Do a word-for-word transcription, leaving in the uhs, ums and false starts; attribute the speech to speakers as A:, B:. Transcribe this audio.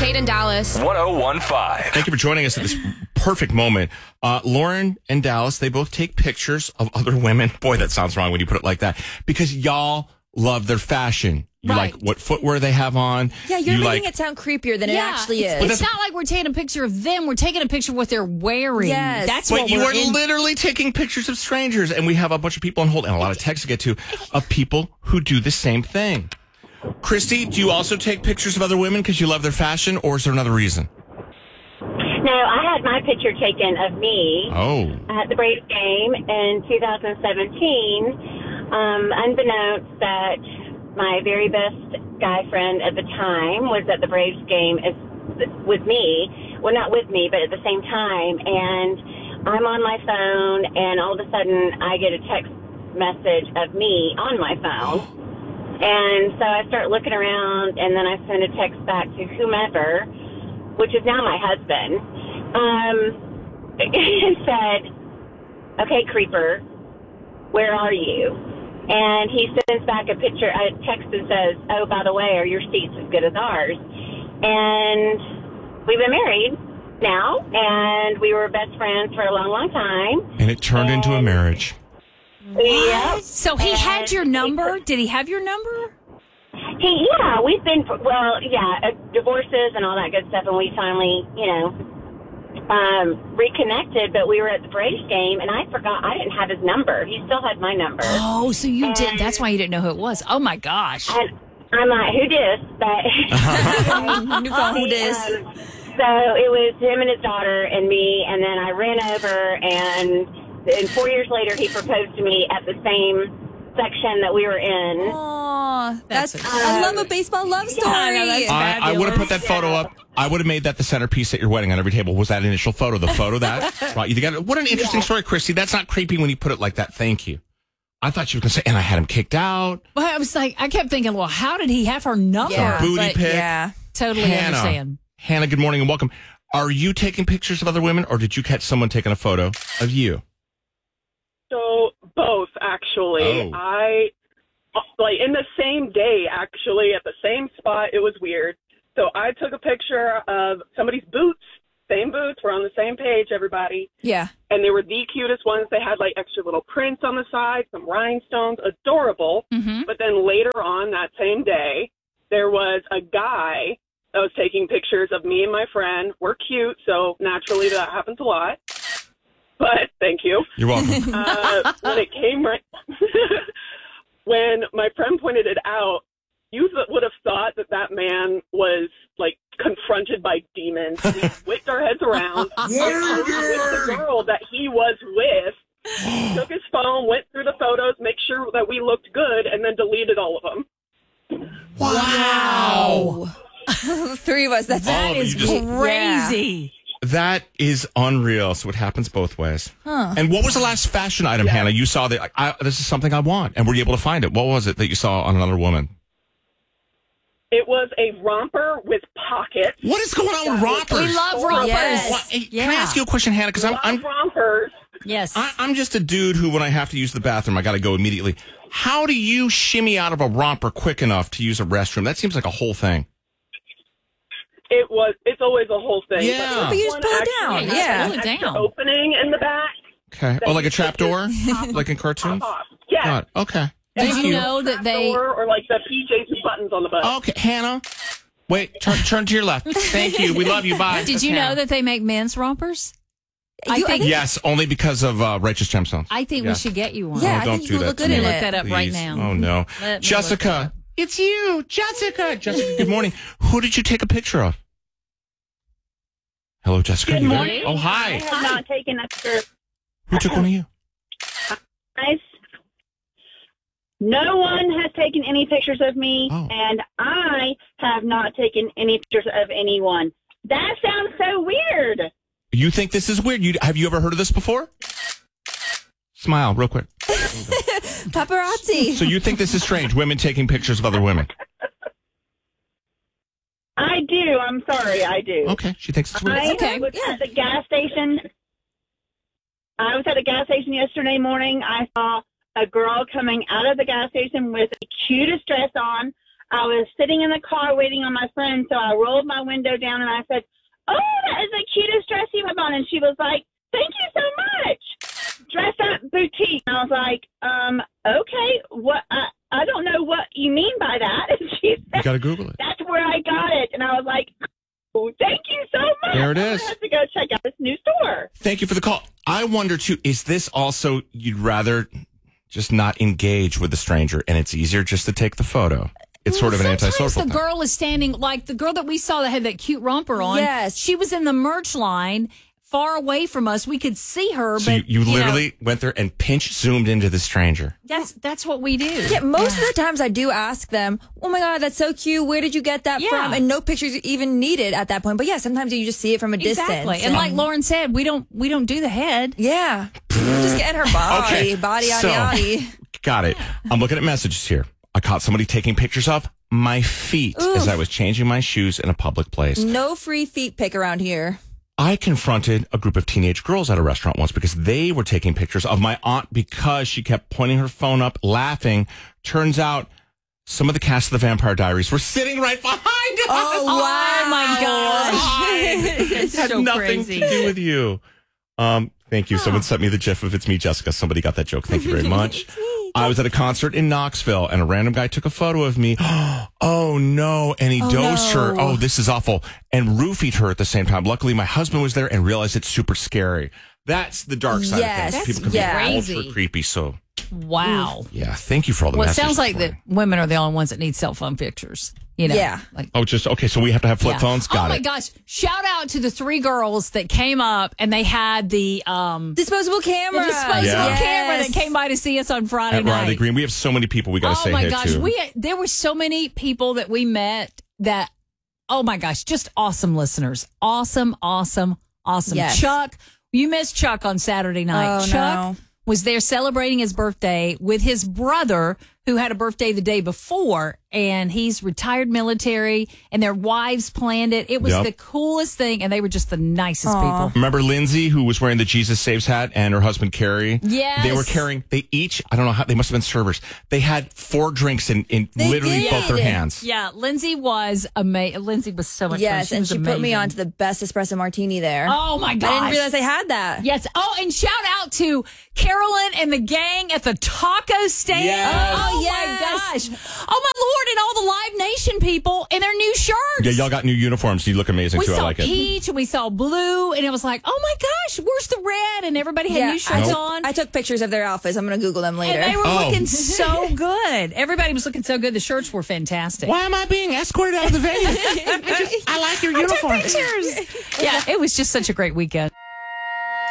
A: Kate and Dallas.
B: one oh one five.
C: Thank you for joining us at this perfect moment. Uh, Lauren and Dallas, they both take pictures of other women. Boy, that sounds wrong when you put it like that. Because y'all love their fashion. You
A: Right.
C: like what footwear they have on.
D: Yeah, you're
C: you
D: making
C: like,
D: it sound creepier than it
A: Yeah,
D: actually
A: it's,
D: is.
A: it's not like we're taking a picture of them. We're taking a picture of what they're wearing.
D: Yes.
A: That's
C: But
A: what
C: you
A: we're
C: are
A: in.
C: literally taking pictures of strangers. And we have a bunch of people on hold and a lot of texts to get to of people who do the same thing. Christy, do you also take pictures of other women because you love their fashion, or is there another reason?
E: No, I had my picture taken of me
C: Oh.
E: at the Braves game in two thousand seventeen, um, unbeknownst that my very best guy friend at the time was at the Braves game as, with me. Well, not with me, but at the same time. And I'm on my phone, and all of a sudden I get a text message of me on my phone. And so I start looking around, and then I send a text back to whomever, which is now my husband, um, and said, okay, creeper, where are you? And he sends back a picture, a text that says, oh, by the way, are your seats as good as ours? And we've been married now, and we were best friends for a long, long time.
C: And it turned into a marriage.
E: Yep.
A: So he
E: And
A: had your number? Did he have your number?
E: He, yeah, we've been, well, yeah, uh, divorces and all that good stuff, and we finally, you know, um, reconnected, but we were at the Braves game, and I forgot, I didn't have his number. He still had my number.
A: Oh, so you
E: And-
A: did. That's why you didn't know who it was. Oh, my gosh.
E: And I'm like, who dis? But,
D: New phone, who dis?
E: um, so it was him and his daughter and me, and then I ran over, and, and four years later, he proposed to me at the same section that we were in.
D: Aw, that's,
A: That's
D: I
E: um,
D: love a baseball love story.
A: Yeah, that's
C: I, I would have put that
E: Fabulous.
C: photo up. I would have made that the centerpiece at your wedding on every table. Was that initial photo? The photo that? Right. You got what an interesting story, Christy. That's not creepy when you put it like that. Thank you. I thought you were going to say, and I had him kicked out.
A: Well, I was like, I kept thinking, well, how did he have her number?
D: Yeah.
C: Booty
A: But
C: pic.
D: Yeah.
A: totally
C: Hannah.
A: understand.
C: Hannah, good morning and welcome. Are you taking pictures of other women, or did you catch someone taking a photo of you?
F: So both, actually.
C: Oh.
F: I like in the same day, actually, at the same spot. It was weird. So I took a picture of somebody's boots. Same boots. We're on the same page, everybody.
D: Yeah.
F: And they were the cutest ones. They had like extra little prints on the side, some rhinestones, adorable.
A: Mm-hmm.
F: But then later on that same day, there was a guy that was taking pictures of me and my friend. We're cute, so naturally that happens a lot. But thank you.
C: You're welcome.
F: Uh, when it came right, when my friend pointed it out, you th- would have thought that that man was like confronted by demons. We whipped our heads around. With the girl that he was with, took his phone, went through the photos, make sure that we looked good, and then deleted all of them.
A: Wow.
D: Three of us. That's
C: All
A: That
C: of it,
A: is
C: you just-
A: crazy.
C: That is unreal. So it happens both ways. And what was the last fashion item, Hannah? You saw that I, this is something I want, and were you able to find it? What was it that you saw on another woman?
F: It was a romper with pockets.
C: What is going on with rompers?
A: We love rompers.
D: Yes.
C: What- hey,
A: Yeah.
C: Can I ask you a question, Hannah? Because I'm,
F: Love
C: I'm
F: rompers.
A: Yes.
C: I, I'm just a dude who, when I have to use the bathroom, I got to go immediately. How do you shimmy out of a romper quick enough to use a restroom? That seems like a whole thing.
F: It was. It's always a whole thing.
C: Yeah.
F: But
D: But you
F: this
D: just
F: one
D: pull it
F: actually
D: down,
F: has
D: yeah.
F: an
A: Pull it
F: extra
A: down.
F: Opening in the back.
C: Okay. Oh, like a trap door? Like in cartoons?
F: Off. Yeah.
C: God, okay.
A: Did
C: Thank
A: you know that they?
F: Or, or like the P Js with buttons on the butt.
C: Okay, Hannah. Wait, turn, turn to your left. Thank you. We love you. Bye.
A: Did
C: That's
A: you know
C: Hannah.
A: that they make men's rompers? I
D: You- I
A: think.
D: think-
C: Yes, only because of uh, Righteous Gemstones.
A: I think
C: Yeah.
A: we should get you one.
D: Yeah,
C: Oh,
D: I
C: don't
D: think
C: do
D: you
C: that
D: look
C: to
D: good
C: me.
D: in
A: Look
D: it.
A: that up right
C: Please.
A: now.
C: Oh, no.
A: Let me look
C: Jessica, it's you. Jessica. Jessica, good morning. Who did you take a picture of? Hello, Jessica.
E: Good
C: you there?
E: morning.
C: Oh,
E: I
C: hi.
E: have not taken a picture.
C: Who took one of you?
E: Guys, no one has taken any pictures of me,
C: Oh.
E: and I have not taken any pictures of anyone. That sounds so weird.
C: You think this is weird? You, have you ever heard of this before? Smile real quick.
D: Paparazzi.
C: So you think this is strange, women taking pictures of other women?
E: I do. I'm sorry. I do.
C: Okay, she thinks it's weird.
E: I
A: okay.
E: was at the gas station. I was at the gas station yesterday morning. I saw a girl coming out of the gas station with the cutest dress on,
B: I was sitting in the car waiting on my friend, so I rolled my window down and I said, "Oh, that is the cutest dress you have on." And she was like, "Thank you so much. Dress Up Boutique." And I was like, um, okay, what? I, I don't know what you mean by that. And she said,
C: You got to Google it.
B: "That's where I got it." And I was like, "Oh, thank you so much.
C: There it
B: I'm
C: is.
B: gonna have to go check out this new store."
C: Thank you for the call. I wonder, too, is this also you'd rather just not engage with the stranger and it's easier just to take the photo? It's sort of an
A: Sometimes
C: antisocial
A: the
C: thing.
A: girl is standing, like the girl that we saw that had that cute romper on.
D: Yes.
A: She was in the merch line far away from us. We could see her,
C: So
A: but
C: you, you
A: know,
C: literally went there and pinch zoomed into the stranger.
A: that's that's what we do.
D: Yeah, most of the times I do ask them, "Oh my God, that's so cute. Where did you get that
A: Yeah.
D: from?" And no pictures are even needed at that point. But yeah, sometimes you just see it from a
A: Exactly.
D: distance.
A: And like Lauren said, we don't we don't do the head.
D: yeah, just getting her body,
C: Okay,
D: body,
C: so-
D: yaddy, yaddy.
C: Got it. I'm looking at messages here. I caught somebody taking pictures of my feet as I was changing my shoes in a public place.
D: No free feet pick around here.
C: I confronted a group of teenage girls at a restaurant once because they were taking pictures of my aunt because she kept pointing her phone up, laughing. Turns out some of the cast of the Vampire Diaries were sitting right behind us.
D: Oh, wow.
A: Oh my gosh.
C: It
A: It's
C: had
A: so
C: nothing
A: crazy.
C: to do with you. Um, thank you. Someone sent me the gif of It's Me, Jessica. Somebody got that joke. Thank you very much. I was at a concert in Knoxville and a random guy took a photo of me. Oh no. And he dosed
D: no.
C: her. Oh, this is awful. And roofied her at the same time. Luckily, my husband was there and realized it's super scary. That's the dark side
D: Yes,
C: of things.
D: that's
C: People can
D: yeah.
C: be
A: crazy.
C: ultra creepy. So
A: Wow.
C: yeah, thank you for all the
A: Well, it
C: messages.
A: sounds like
C: for
A: that
C: me.
A: women are the only ones that need cell phone pictures. You know?
D: Yeah.
A: Like,
C: Oh, just okay. So we have to have flip
A: yeah.
C: phones. Got
A: oh my
C: it.
A: gosh! Shout out to the three girls that came up and they had the um
D: Disposable
A: the
D: camera.
A: disposable
C: Yeah.
A: camera
D: Yes.
A: that came by to see us on Friday
C: At
A: night.
C: Riley Green, we have so many people we got to
A: Oh
C: say
A: my
C: hey
A: gosh,
C: to.
A: we there were so many people that we met that. Oh my gosh, just awesome listeners, awesome, awesome, awesome.
D: Yes.
A: Chuck, you missed Chuck on Saturday night.
D: Oh,
A: Chuck
D: no.
A: was there celebrating his birthday with his brother, who had a birthday the day before, and he's retired military, and their wives planned it. It was
C: Yep.
A: the coolest thing, and they were just the nicest people.
C: Remember Lindsay, who was wearing the Jesus Saves hat, and her husband Carrie?
A: Yes.
C: They were carrying, they each, I don't know how, they must have been servers. They had four drinks in, in
D: They
C: literally
D: did.
C: both their hands.
A: Yeah, Lindsay was amazing. Lindsay was so much
D: Yes,
A: fun.
D: and
A: was
D: she put me
A: amazing.
D: on to the best espresso martini there.
A: Oh my gosh.
D: I didn't realize I had that.
A: Yes. Oh, and shout out to Carolyn and the gang at the taco stand.
C: Yes.
A: Oh,
D: Yes.
A: my gosh. Oh my Lord, and all the Live Nation people in their new shirts.
C: Yeah, y'all got new uniforms. You look amazing
A: we
C: too. I
A: saw
C: like it.
A: peach and we saw blue, and it was like, oh my gosh, where's the red? And everybody had new
D: I
A: shirts
D: took,
A: on.
D: I took pictures of their outfits. I'm going to Google them later.
A: and they were
C: Oh.
A: looking so good. Everybody was looking so good. The shirts were fantastic.
C: Why am I being escorted out of the venue? I like your uniform.
A: Yeah, it was just such a great weekend.